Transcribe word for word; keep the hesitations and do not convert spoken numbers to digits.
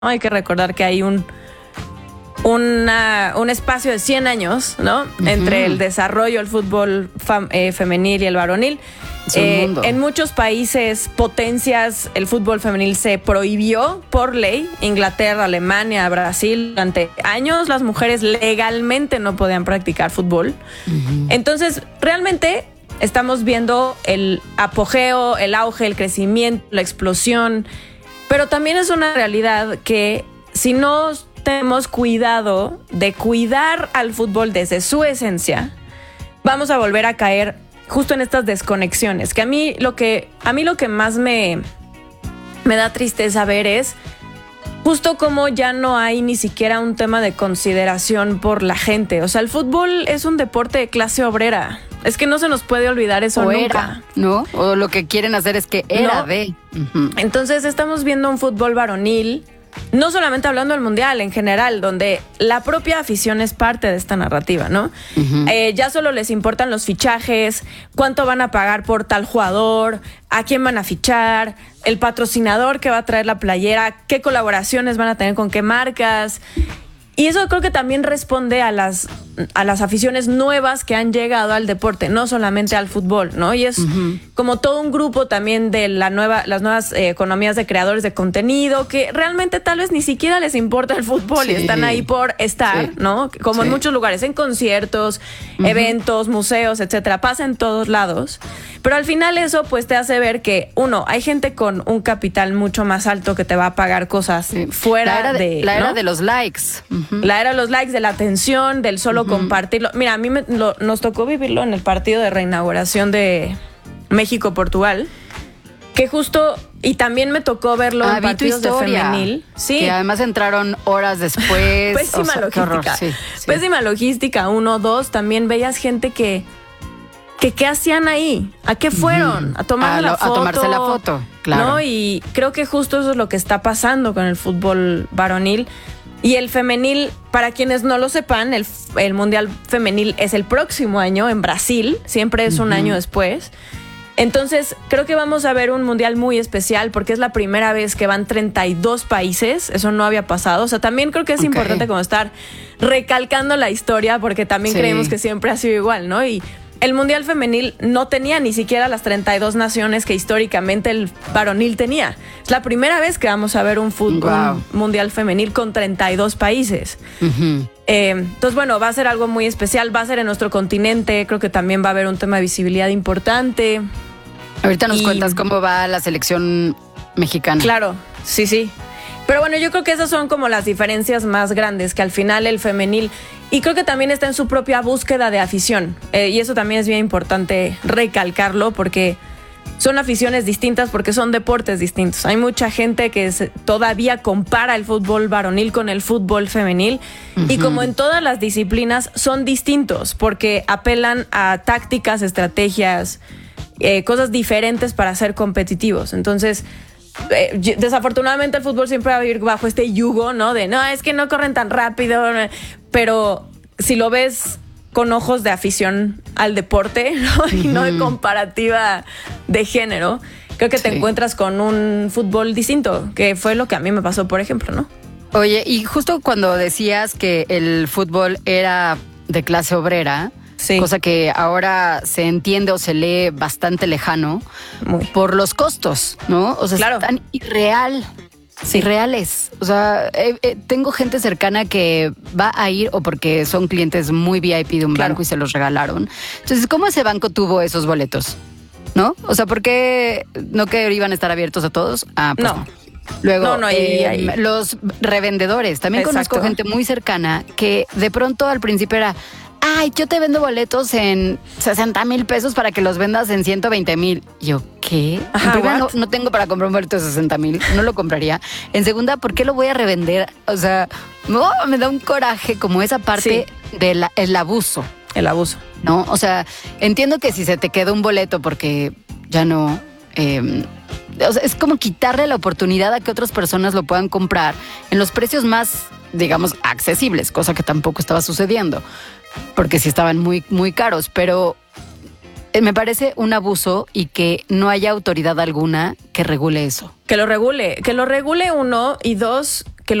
Hay que recordar que hay un, una, un espacio de cien años, ¿no? Uh-huh. Entre el desarrollo del fútbol fam, eh, femenil y el varonil. Eh, en muchos países, potencias, el fútbol femenil se prohibió por ley. Inglaterra, Alemania, Brasil. Durante años las mujeres legalmente no podían practicar fútbol. Uh-huh. Entonces, realmente estamos viendo el apogeo, el auge, el crecimiento, la explosión. Pero también es una realidad que si no tenemos cuidado de cuidar al fútbol desde su esencia, vamos a volver a caer justo en estas desconexiones. Que a mí lo que, a mí lo que más me, me da tristeza ver es justo como ya no hay ni siquiera un tema de consideración por la gente. O sea, el fútbol es un deporte de clase obrera. Es que no se nos puede olvidar eso o nunca. Era, ¿no? O lo que quieren hacer es que era no. de. Uh-huh. Entonces estamos viendo un fútbol varonil, no solamente hablando del mundial, en general, donde la propia afición es parte de esta narrativa, ¿no? Uh-huh. Eh, ya solo les importan los fichajes, cuánto van a pagar por tal jugador, a quién van a fichar, el patrocinador que va a traer la playera, qué colaboraciones van a tener con qué marcas. Y eso creo que también responde a las, a las aficiones nuevas que han llegado al deporte, no solamente al fútbol, ¿no? Y es uh-huh. como todo un grupo también de la nueva, las nuevas eh, economías de creadores de contenido que realmente tal vez ni siquiera les importa el fútbol sí. y están ahí por estar, sí. ¿no? Como sí. en muchos lugares, en conciertos, uh-huh. eventos, museos, etcétera. Pasa en todos lados. Pero al final eso pues te hace ver que, uno, hay gente con un capital mucho más alto que te va a pagar cosas sí. fuera la era de, de... La era ¿no? de los likes. Uh-huh. La era de los likes, de la atención, del solo uh-huh. compartirlo. Mira, a mí me, lo, nos tocó vivirlo en el partido de reinauguración de México-Portugal, que justo... Y también me tocó verlo ah, en partidos de femenil. Sí. Que además entraron horas después. Pésima o sea, logística. Sí, sí. Pésima logística, uno, dos. También veías gente que... que ¿Qué hacían ahí? ¿A qué fueron? Uh-huh. A tomar a la lo, foto. A tomarse la foto, claro. ¿No? Y creo que justo eso es lo que está pasando con el fútbol varonil. Y el femenil, para quienes no lo sepan, el, el Mundial Femenil es el próximo año en Brasil. Siempre es uh-huh. un año después. Entonces, creo que vamos a ver un mundial muy especial porque es la primera vez que van treinta y dos países. Eso no había pasado. O sea, también creo que es okay. importante como estar recalcando la historia porque también sí. creemos que siempre ha sido igual, ¿no? Y el mundial femenil no tenía ni siquiera las treinta y dos naciones que históricamente el varonil tenía. Es la primera vez que vamos a ver un fútbol wow. un mundial femenil con treinta y dos países. Uh-huh. Eh, entonces, bueno, va a ser algo muy especial. Va a ser en nuestro continente. Creo que también va a haber un tema de visibilidad importante. Ahorita nos y... cuentas cómo va la selección mexicana. Claro, sí, sí. Pero bueno, yo creo que esas son como las diferencias más grandes, que al final el femenil, y creo que también está en su propia búsqueda de afición. Eh, y eso también es bien importante recalcarlo porque son aficiones distintas, porque son deportes distintos. Hay mucha gente que se, todavía compara el fútbol varonil con el fútbol femenil. Uh-huh. Y como en todas las disciplinas, son distintos porque apelan a tácticas, estrategias, eh, cosas diferentes para ser competitivos. Entonces... Eh, desafortunadamente el fútbol siempre va a vivir bajo este yugo, ¿no? De no, es que no corren tan rápido, pero si lo ves con ojos de afición al deporte, ¿no? Y no de comparativa de género, creo que te sí. encuentras con un fútbol distinto, que fue lo que a mí me pasó, por ejemplo, ¿no? Oye, y justo cuando decías que el fútbol era de clase obrera, sí. cosa que ahora se entiende o se lee bastante lejano Muy. por los costos, ¿no? O sea, claro. es tan irreal, sí. irreales. O sea, eh, eh, tengo gente cercana que va a ir o porque son clientes muy V I P de un claro. banco y se los regalaron. Entonces, ¿cómo ese banco tuvo esos boletos? ¿No? O sea, ¿por qué no que iban a estar abiertos a todos? Ah, pues no. no. Luego, no, no, eh, ahí, ahí. los revendedores. También Exacto. conozco gente muy cercana que de pronto al principio era... Ay, yo te vendo boletos en sesenta mil pesos para que los vendas en ciento veinte mil. Yo, ¿qué? Ajá, en primera, no, no tengo para comprar un boleto de sesenta mil, no lo compraría. En segunda, ¿por qué lo voy a revender? O sea, no, me da un coraje como esa parte sí. del el abuso. El abuso. ¿No? O sea, entiendo que si se te queda un boleto porque ya no... Eh, o sea, es como quitarle la oportunidad a que otras personas lo puedan comprar en los precios más, digamos, accesibles, cosa que tampoco estaba sucediendo. Porque sí estaban muy, muy caros, pero Me parece un abuso y que no haya autoridad alguna que regule eso. Que lo regule, que lo regule uno y dos,